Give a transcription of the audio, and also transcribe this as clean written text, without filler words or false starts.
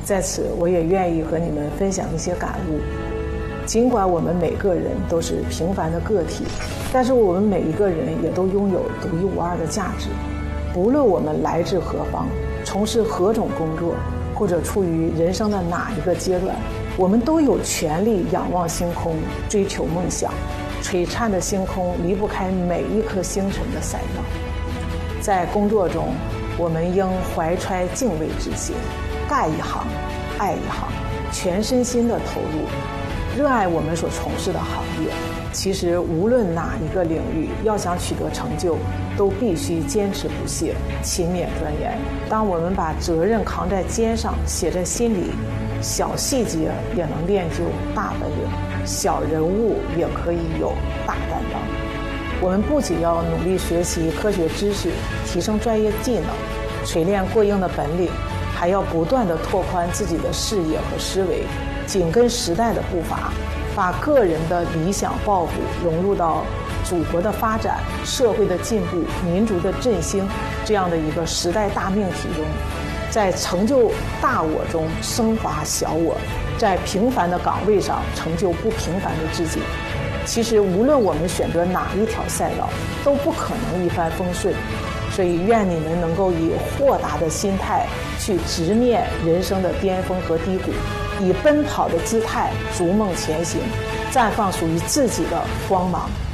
在此，我也愿意和你们分享一些感悟。尽管我们每个人都是平凡的个体，但是我们每一个人也都拥有独一无二的价值。不论我们来自何方，从事何种工作，或者处于人生的哪一个阶段，我们都有权利仰望星空，追求梦想。璀璨的星空离不开每一颗星辰的闪耀。在工作中，我们应怀揣敬畏之心，干一行爱一行，全身心的投入，热爱我们所从事的行业。其实无论哪一个领域，要想取得成就，都必须坚持不懈，勤勉钻研。当我们把责任扛在肩上，写在心里，小细节也能练就大本领，小人物也可以有大担当。我们不仅要努力学习科学知识，提升专业技能，锤炼过硬的本领，还要不断地拓宽自己的视野和思维，紧跟时代的步伐，把个人的理想抱负融入到祖国的发展、社会的进步、民族的振兴这样的一个时代大命题中，在成就大我中升华小我，在平凡的岗位上成就不平凡的自己。其实无论我们选择哪一条赛道，都不可能一帆风顺，所以愿你们能够以豁达的心态去直面人生的巅峰和低谷，以奔跑的姿态逐梦前行，绽放属于自己的光芒。